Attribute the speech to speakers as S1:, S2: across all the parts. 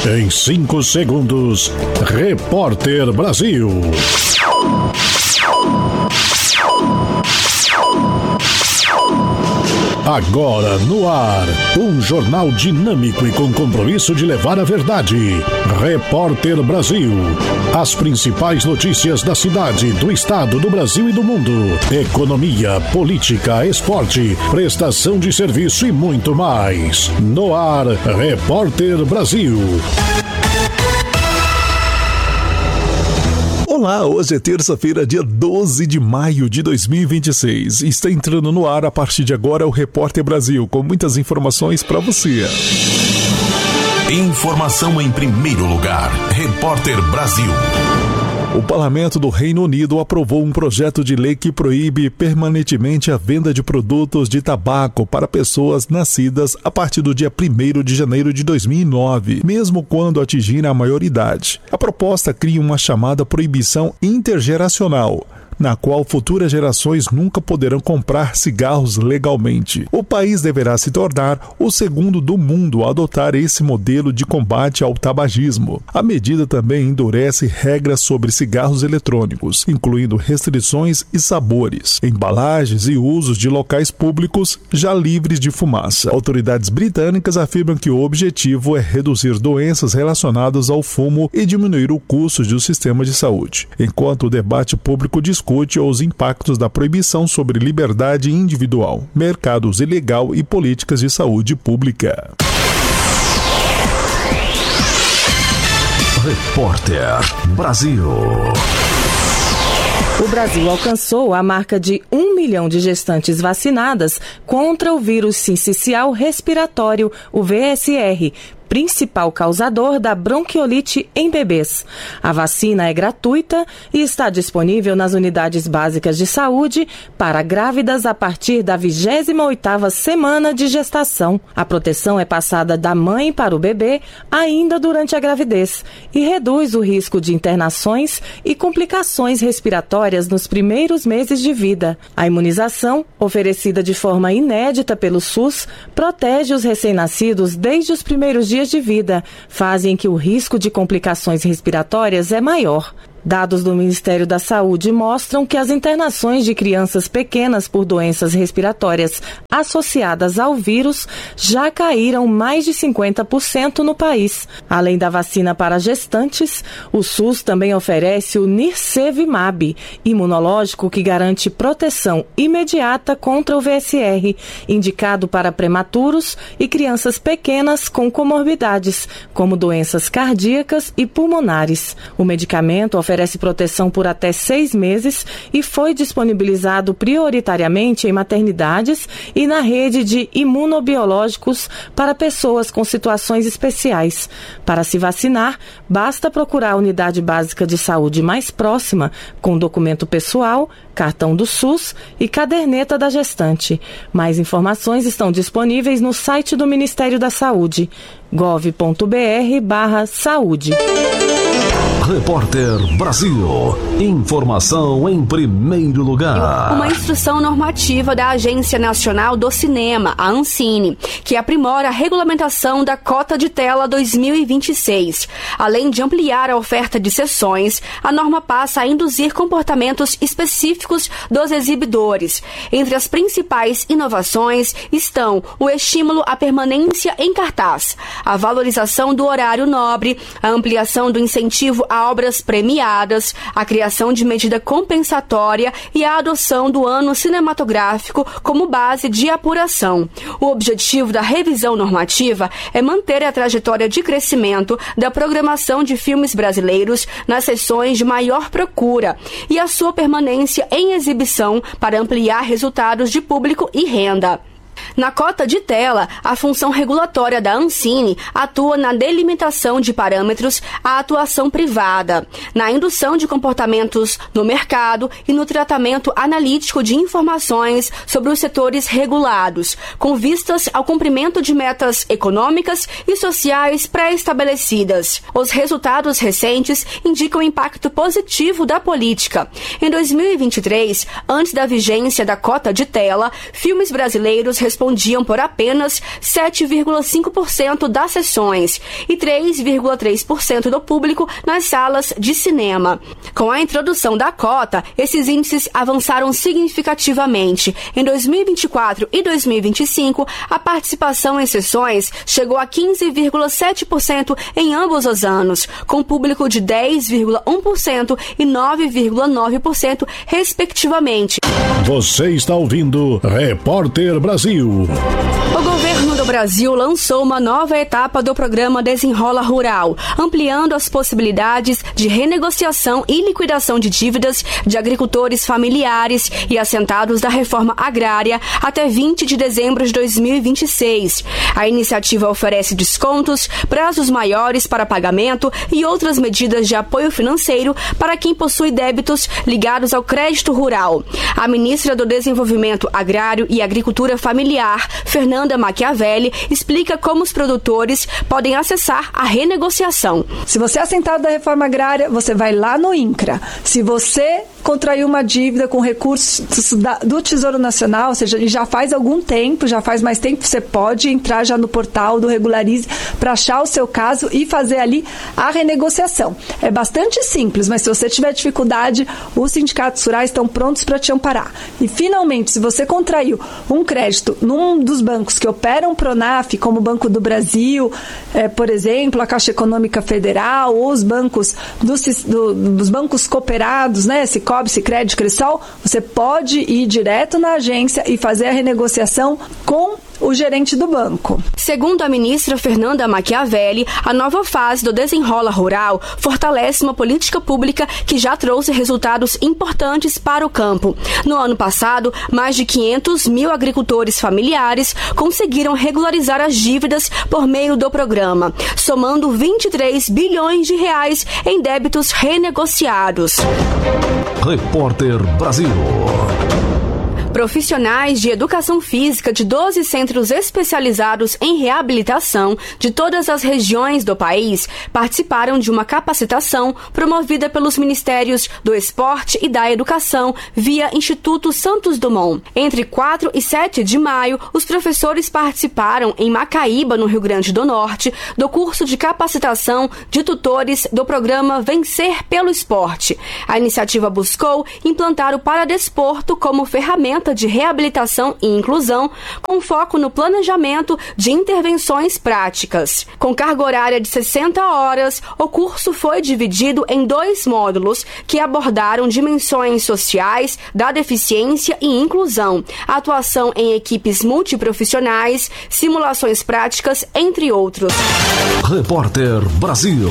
S1: Em 5 segundos, Repórter Brasil. Agora no ar, um jornal dinâmico e com compromisso de levar a verdade. Repórter Brasil. As principais notícias da cidade, do estado, do Brasil e do mundo. Economia, política, esporte, prestação de serviço e muito mais. No ar, Repórter Brasil.
S2: Olá, hoje é terça-feira, dia 12 de maio de 2026. Está entrando no ar a partir de agora o Repórter Brasil, com muitas informações para você.
S3: Informação em primeiro lugar. Repórter Brasil.
S2: O Parlamento do Reino Unido aprovou um projeto de lei que proíbe permanentemente a venda de produtos de tabaco para pessoas nascidas a partir do dia 1º de janeiro de 2009, mesmo quando atingirem a maioridade. A proposta cria uma chamada proibição intergeracional, na qual futuras gerações nunca poderão comprar cigarros legalmente. O país deverá se tornar o segundo do mundo a adotar esse modelo de combate ao tabagismo. A medida também endurece regras sobre cigarros eletrônicos, incluindo restrições e sabores, embalagens e usos de locais públicos já livres de fumaça. Autoridades britânicas afirmam que o objetivo é reduzir doenças relacionadas ao fumo e diminuir o custo do sistema de saúde, enquanto o debate público discute os impactos da proibição sobre liberdade individual, mercados ilegal e políticas de saúde pública.
S3: Repórter Brasil.
S4: O Brasil alcançou a marca de 1 milhão de gestantes vacinadas contra o vírus sincicial respiratório, o VSR, principal causador da bronquiolite em bebês. A vacina é gratuita e está disponível nas unidades básicas de saúde para grávidas a partir da 28ª semana de gestação. A proteção é passada da mãe para o bebê ainda durante a gravidez e reduz o risco de internações e complicações respiratórias nos primeiros meses de vida. A imunização, oferecida de forma inédita pelo SUS, protege os recém-nascidos desde os primeiros dias de vida, fazem que o risco de complicações respiratórias é maior. Dados do Ministério da Saúde mostram que as internações de crianças pequenas por doenças respiratórias associadas ao vírus já caíram mais de 50% no país. Além da vacina para gestantes, o SUS também oferece o Nirsevimab, imunológico que garante proteção imediata contra o VSR, indicado para prematuros e crianças pequenas com comorbidades, como doenças cardíacas e pulmonares. O medicamento oferece proteção por até 6 meses e foi disponibilizado prioritariamente em maternidades e na rede de imunobiológicos para pessoas com situações especiais. Para se vacinar, basta procurar a unidade básica de saúde mais próxima, com documento pessoal, cartão do SUS e caderneta da gestante. Mais informações estão disponíveis no site do Ministério da Saúde, gov.br/saúde.
S3: Repórter Brasil. Informação em primeiro lugar.
S5: Uma instrução normativa da Agência Nacional do Cinema, a Ancine, que aprimora a regulamentação da cota de tela 2026. Além de ampliar a oferta de sessões, a norma passa a induzir comportamentos específicos dos exibidores. Entre as principais inovações estão o estímulo à permanência em cartaz, a valorização do horário nobre, a ampliação do incentivo a obras premiadas, a criação de medida compensatória e a adoção do ano cinematográfico como base de apuração. O objetivo da revisão normativa é manter a trajetória de crescimento da programação de filmes brasileiros nas sessões de maior procura e a sua permanência em exibição para ampliar resultados de público e renda. Na cota de tela, a função regulatória da Ancine atua na delimitação de parâmetros à atuação privada, na indução de comportamentos no mercado e no tratamento analítico de informações sobre os setores regulados, com vistas ao cumprimento de metas econômicas e sociais pré-estabelecidas. Os resultados recentes indicam o impacto positivo da política. Em 2023, antes da vigência da cota de tela, filmes brasileiros responderam respondiam por apenas 7,5% das sessões e 3,3% do público nas salas de cinema. Com a introdução da cota, esses índices avançaram significativamente. Em 2024 e 2025, a participação em sessões chegou a 15,7% em ambos os anos, com público de 10,1% e 9,9%, respectivamente.
S1: Você está ouvindo Repórter Brasil.
S5: O governo do Brasil lançou uma nova etapa do programa Desenrola Rural, ampliando as possibilidades de renegociação e liquidação de dívidas de agricultores familiares e assentados da reforma agrária até 20 de dezembro de 2026. A iniciativa oferece descontos, prazos maiores para pagamento e outras medidas de apoio financeiro para quem possui débitos ligados ao crédito rural. A ministra do Desenvolvimento Agrário e Agricultura Familiar, Fernanda Machiavelli, explica como os produtores podem acessar a renegociação.
S6: Se você é assentado da reforma agrária, você vai lá no INCRA. Se você contraiu uma dívida com recursos do Tesouro Nacional, ou seja, já faz algum tempo, já faz mais tempo, você pode entrar já no portal do Regularize para achar o seu caso e fazer ali a renegociação. É bastante simples, mas se você tiver dificuldade, os sindicatos rurais estão prontos para te amparar. E, finalmente, se você contraiu um crédito num dos bancos que operam Pronaf, como o Banco do Brasil, por exemplo, a Caixa Econômica Federal, ou os bancos dos bancos cooperados, né, Sicob, Sicredi, Cressol, você pode ir direto na agência e fazer a renegociação com o gerente do banco.
S5: Segundo a ministra Fernanda Machiavelli, a nova fase do Desenrola Rural fortalece uma política pública que já trouxe resultados importantes para o campo. No ano passado, mais de 500 mil agricultores familiares conseguiram regularizar as dívidas por meio do programa, somando 23 bilhões de reais em débitos renegociados.
S3: Repórter Brasil.
S5: Profissionais de educação física de 12 centros especializados em reabilitação de todas as regiões do país participaram de uma capacitação promovida pelos Ministérios do Esporte e da Educação via Instituto Santos Dumont. Entre 4 e 7 de maio, os professores participaram em Macaíba, no Rio Grande do Norte, do curso de capacitação de tutores do programa Vencer pelo Esporte. A iniciativa buscou implantar o paradesporto como ferramenta de reabilitação e inclusão, com foco no planejamento de intervenções práticas. Com carga horária de 60 horas, o curso foi dividido em 2 módulos que abordaram dimensões sociais da deficiência e inclusão, atuação em equipes multiprofissionais, simulações práticas, entre outros.
S3: Repórter Brasil.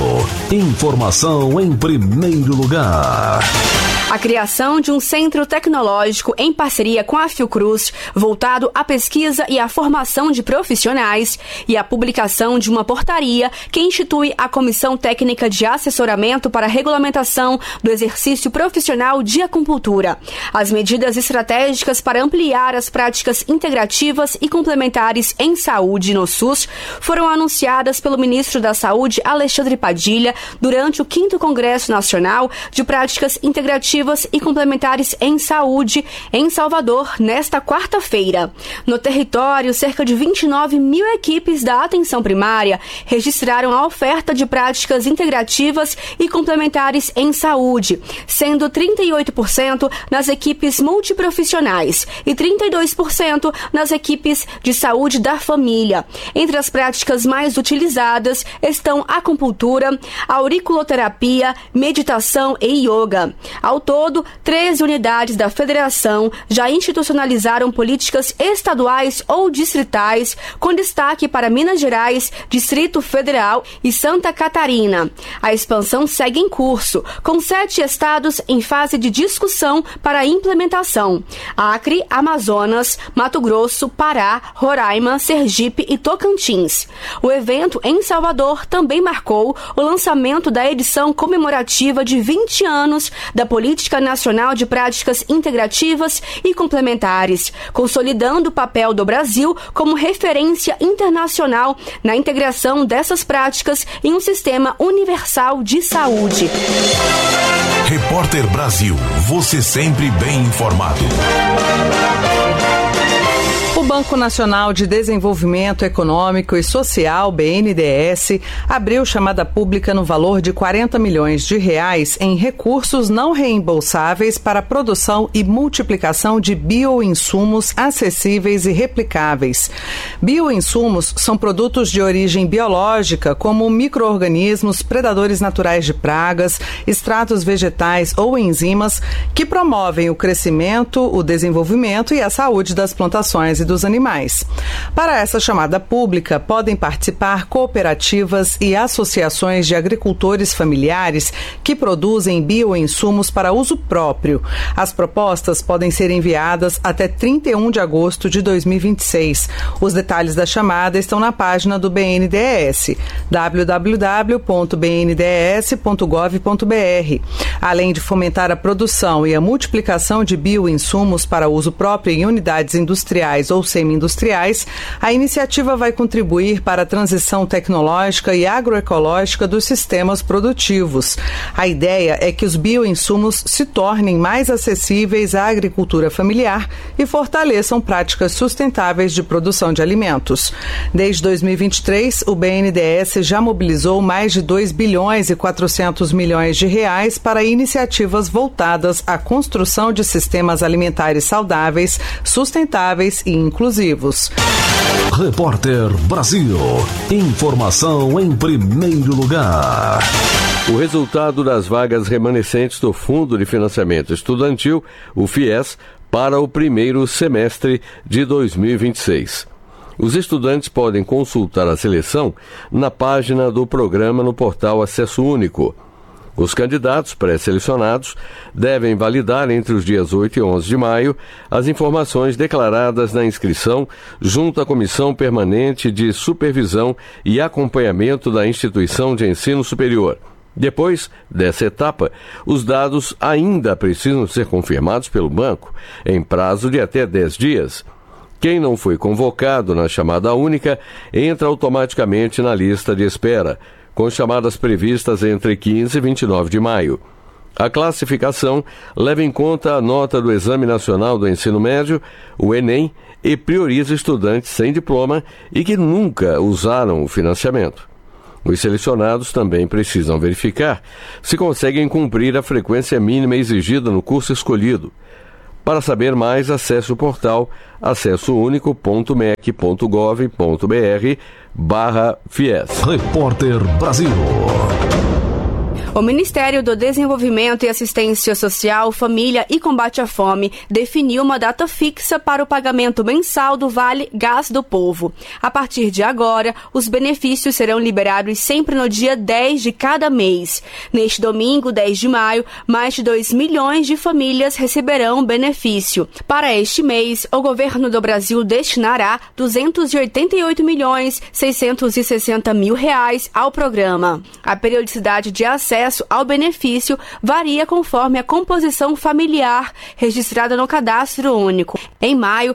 S3: Informação em primeiro lugar.
S5: A criação de um centro tecnológico em parceria com a Fiocruz, voltado à pesquisa e à formação de profissionais, e a publicação de uma portaria que institui a Comissão Técnica de Assessoramento para a Regulamentação do Exercício Profissional de Acupuntura. As medidas estratégicas para ampliar as práticas integrativas e complementares em saúde no SUS foram anunciadas pelo ministro da Saúde, Alexandre Padilha, durante o 5º Congresso Nacional de Práticas Integrativas e Complementares em Saúde, em Salvador, nesta quarta-feira. No território, cerca de 29 mil equipes da atenção primária registraram a oferta de práticas integrativas e complementares em saúde, sendo 38% nas equipes multiprofissionais e 32% nas equipes de saúde da família. Entre as práticas mais utilizadas estão acupuntura, auriculoterapia, meditação e yoga. Ao todo, 13 unidades da federação já institucionalizaram políticas estaduais ou distritais, com destaque para Minas Gerais, Distrito Federal e Santa Catarina. A expansão segue em curso, com 7 estados em fase de discussão para a implementação: Acre, Amazonas, Mato Grosso, Pará, Roraima, Sergipe e Tocantins. O evento em Salvador também marcou o lançamento da edição comemorativa de 20 anos da Política Nacional de Práticas Integrativas e Complementares, consolidando o papel do Brasil como referência internacional na integração dessas práticas em um sistema universal de saúde.
S3: Repórter Brasil, você sempre bem informado.
S7: O Banco Nacional de Desenvolvimento Econômico e Social, BNDES, abriu chamada pública no valor de R$40 milhões em recursos não reembolsáveis para a produção e multiplicação de bioinsumos acessíveis e replicáveis. Bioinsumos são produtos de origem biológica, como micro-organismos, predadores naturais de pragas, extratos vegetais ou enzimas, que promovem o crescimento, o desenvolvimento e a saúde das plantações e dos animais. Para essa chamada pública, podem participar cooperativas e associações de agricultores familiares que produzem bioinsumos para uso próprio. As propostas podem ser enviadas até 31 de agosto de 2026. Os detalhes da chamada estão na página do BNDES, www.bndes.gov.br. Além de fomentar a produção e a multiplicação de bioinsumos para uso próprio em unidades industriais ou semi-industriais, a iniciativa vai contribuir para a transição tecnológica e agroecológica dos sistemas produtivos. A ideia é que os bioinsumos se tornem mais acessíveis à agricultura familiar e fortaleçam práticas sustentáveis de produção de alimentos. Desde 2023, o BNDES já mobilizou mais de R$2 bilhões e 400 milhões para iniciativas voltadas à construção de sistemas alimentares saudáveis, sustentáveis e inclusivos.
S3: Repórter Brasil. Informação em primeiro lugar.
S8: O resultado das vagas remanescentes do Fundo de Financiamento Estudantil, o FIES, para o primeiro semestre de 2026. Os estudantes podem consultar a seleção na página do programa no portal Acesso Único. Os candidatos pré-selecionados devem validar entre os dias 8 e 11 de maio as informações declaradas na inscrição junto à Comissão Permanente de Supervisão e Acompanhamento da Instituição de Ensino Superior. Depois dessa etapa, os dados ainda precisam ser confirmados pelo banco, em prazo de até 10 dias. Quem não foi convocado na chamada única entra automaticamente na lista de espera, com chamadas previstas entre 15 e 29 de maio. A classificação leva em conta a nota do Exame Nacional do Ensino Médio, o Enem, e prioriza estudantes sem diploma e que nunca usaram o financiamento. Os selecionados também precisam verificar se conseguem cumprir a frequência mínima exigida no curso escolhido. Para saber mais, acesse o portal acessounico.mec.gov.br/FIES.
S3: Repórter Brasil.
S5: O Ministério do Desenvolvimento e Assistência Social, Família e Combate à Fome definiu uma data fixa para o pagamento mensal do Vale Gás do Povo. A partir de agora, os benefícios serão liberados sempre no dia 10 de cada mês. Neste domingo, 10 de maio, mais de 2 milhões de famílias receberão o benefício. Para este mês, o governo do Brasil destinará R$ 288.660.000 ao programa. A periodicidade de acesso ao benefício varia conforme a composição familiar registrada no Cadastro Único. Em maio,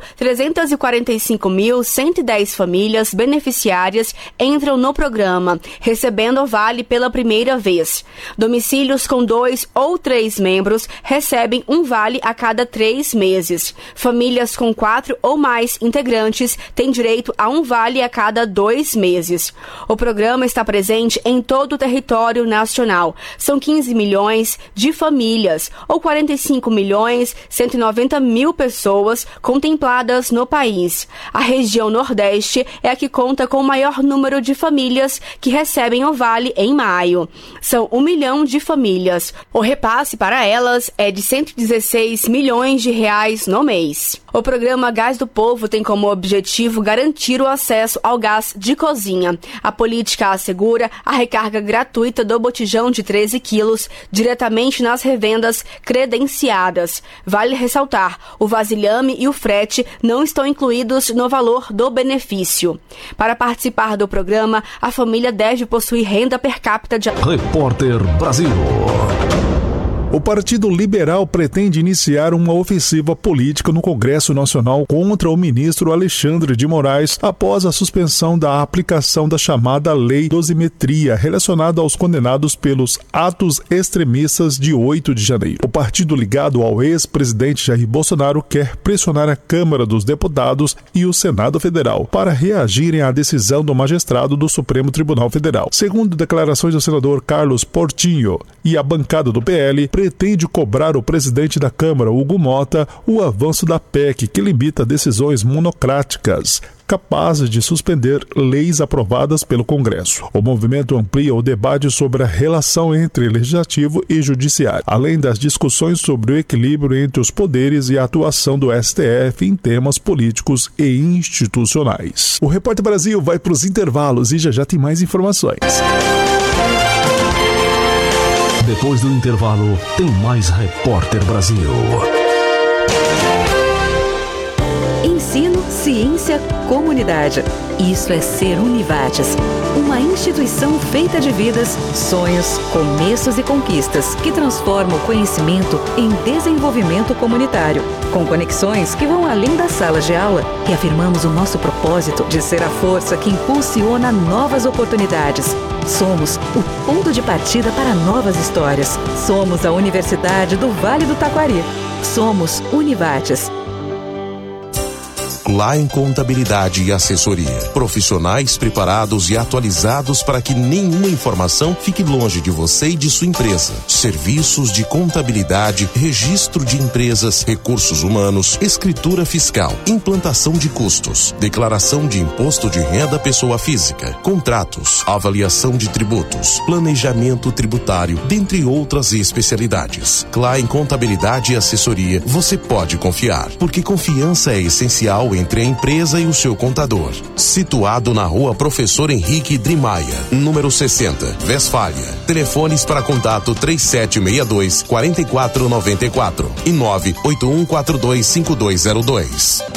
S5: 345.110 famílias beneficiárias entram no programa, recebendo o vale pela primeira vez. Domicílios com 2 ou 3 membros recebem um vale a cada 3 meses. Famílias com 4 ou mais integrantes têm direito a um vale a cada 2 meses. O programa está presente em todo o território nacional. São 15 milhões de famílias, ou 45.190.000 pessoas contempladas no país. A região Nordeste é a que conta com o maior número de famílias que recebem o vale em maio. São 1 milhão de famílias. O repasse para elas é de R$ 116 milhões no mês. O programa Gás do Povo tem como objetivo garantir o acesso ao gás de cozinha. A política assegura a recarga gratuita do botijão de 13 quilos diretamente nas revendas credenciadas. Vale ressaltar, o vasilhame e o frete não estão incluídos no valor do benefício. Para participar do programa, a família deve possuir renda per capita de...
S3: Repórter Brasil.
S2: O Partido Liberal pretende iniciar uma ofensiva política no Congresso Nacional contra o ministro Alexandre de Moraes após a suspensão da aplicação da chamada Lei Dosimetria relacionada aos condenados pelos atos extremistas de 8 de janeiro. O partido ligado ao ex-presidente Jair Bolsonaro quer pressionar a Câmara dos Deputados e o Senado Federal para reagirem à decisão do magistrado do Supremo Tribunal Federal. Segundo declarações do senador Carlos Portinho e a bancada do PL, pretende cobrar o presidente da Câmara, Hugo Mota, o avanço da PEC, que limita decisões monocráticas capazes de suspender leis aprovadas pelo Congresso. O movimento amplia o debate sobre a relação entre legislativo e judiciário, além das discussões sobre o equilíbrio entre os poderes e a atuação do STF em temas políticos e institucionais. O Repórter Brasil vai para os intervalos e já tem mais informações.
S1: Depois do intervalo, tem mais Repórter Brasil.
S9: Ensino, ciência, comunidade. Isso é ser Univates, uma instituição feita de vidas, sonhos, começos e conquistas que transforma o conhecimento em desenvolvimento comunitário, com conexões que vão além das salas de aula. E afirmamos o nosso propósito de ser a força que impulsiona novas oportunidades. Somos o ponto de partida para novas histórias. Somos a Universidade do Vale do Taquari. Somos Univates.
S3: Klein Contabilidade e Assessoria. Profissionais preparados e atualizados para que nenhuma informação fique longe de você e de sua empresa. Serviços de contabilidade, registro de empresas, recursos humanos, escritura fiscal, implantação de custos, declaração de imposto de renda pessoa física, contratos, avaliação de tributos, planejamento tributário, dentre outras especialidades. Klein Contabilidade e Assessoria, você pode confiar, porque confiança é essencial entre a empresa e o seu contador. Situado na Rua Professor Henrique Drimaia, número 60, Westfália. Telefones para contato 3762-4494 e 981425202.